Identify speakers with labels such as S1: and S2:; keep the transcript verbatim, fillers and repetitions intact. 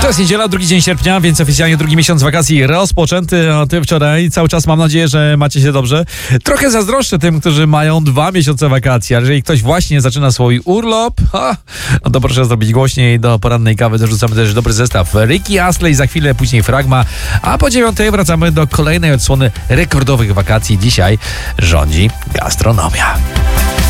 S1: To jest niedziela, drugi dzień sierpnia, więc oficjalnie drugi miesiąc wakacji rozpoczęty, a ty wczoraj. Cały czas mam nadzieję, że macie się dobrze. Trochę zazdroszczę tym, którzy mają dwa miesiące wakacji, ale jeżeli ktoś właśnie zaczyna swój urlop, ha, no to proszę zrobić głośniej. Do porannej kawy dorzucamy też dobry zestaw Ricky Astley, za chwilę później Fragma, a po dziewiątej wracamy do kolejnej odsłony rekordowych wakacji. Dzisiaj rządzi gastronomia.